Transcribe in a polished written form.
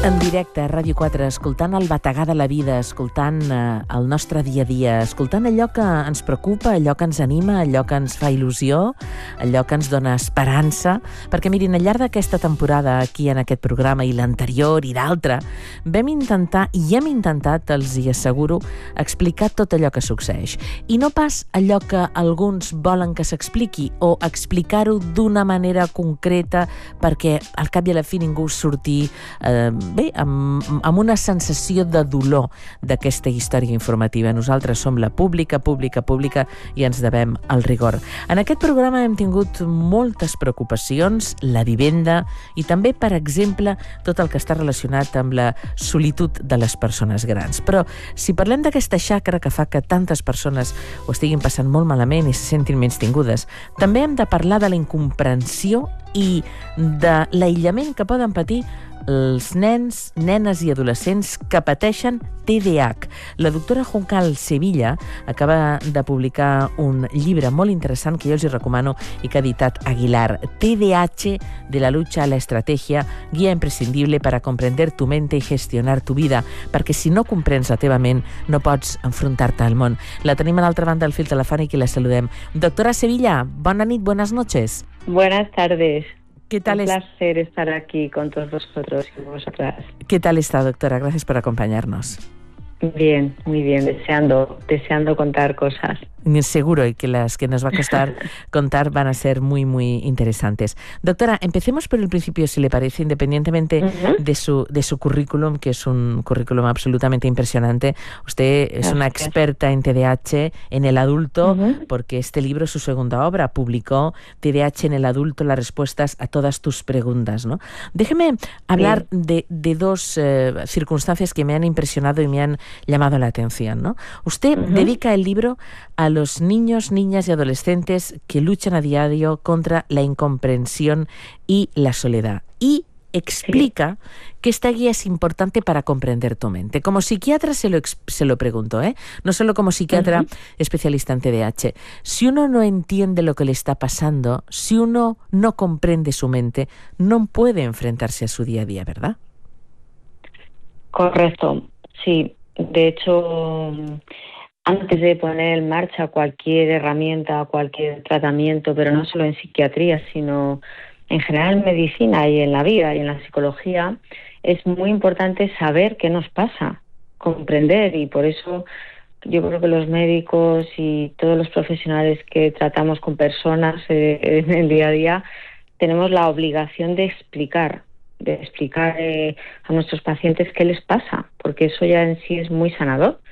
En directe a Ràdio 4, escoltant el bategar de la vida, escoltant el nostre dia a dia, escoltant allò que ens preocupa, allò que ens anima, allò que ens fa il·lusió, allò que ens dona esperança, perquè mirin, al llarg d'aquesta temporada aquí en aquest programa i l'anterior i d'altre, vam intentar i hem intentat, els hi asseguro, explicar tot allò que succeeix. I no pas allò que alguns volen que s'expliqui o explicar-ho d'una manera concreta perquè al cap i a la fi ningú surti amb una sensació de dolor d'aquesta història informativa. Nosaltres som la pública i ens devem al rigor. En aquest programa hem tingut moltes preocupacions, la vivenda i també, per exemple, tot el que està relacionat amb la solitud de les persones grans. Però si parlem d'aquesta xacra que fa que tantes persones ho estiguin passant molt malament i se sentin menystingudes, també hem de parlar de la incomprensió i de l'aïllament que poden patir els nens, nenes i adolescents que pateixen TDAH. La doctora Juncal Sevilla acaba de publicar un llibre molt interessant que jo els recomano i que ha editat Aguilar, TDAH de la lucha a la estrategia, guia imprescindible para comprender tu mente y gestionar tu vida, perquè si no comprens la teva ment no pots enfrontar-te al món. La tenim a l'altra banda del fil telefònic i la saludem. Doctora Sevilla, bona nit, buenas noches. Buenas tardes. ¿Qué tal Un placer estar aquí con todos vosotros y vosotras. ¿Qué tal está, doctora? Gracias por acompañarnos. Bien, muy bien, deseando contar cosas. Seguro que las que nos va a costar contar van a ser muy, muy interesantes. Doctora, empecemos por el principio, si le parece, independientemente de su currículum, que es un currículum absolutamente impresionante. Usted es una experta en TDAH en el adulto, porque este libro es su segunda obra, publicó TDAH en el adulto, las respuestas a todas tus preguntas, ¿no? Déjeme hablar de dos circunstancias que me han impresionado y me han llamado la atención, ¿no? Usted dedica el libro a los niños, niñas y adolescentes que luchan a diario contra la incomprensión y la soledad. Y explica que esta guía es importante para comprender tu mente. Como psiquiatra se lo pregunto, no solo como psiquiatra especialista en TDAH. Si uno no entiende lo que le está pasando, si uno no comprende su mente, no puede enfrentarse a su día a día, ¿verdad? Correcto, sí. De hecho, antes de poner en marcha cualquier herramienta, cualquier tratamiento, pero no solo en psiquiatría, sino en general en medicina y en la vida y en la psicología, es muy importante saber qué nos pasa, comprender, y por eso yo creo que los médicos y todos los profesionales que tratamos con personas en el día a día tenemos la obligación de explicar a nuestros pacientes qué les pasa, porque eso ya en sí es muy sanador.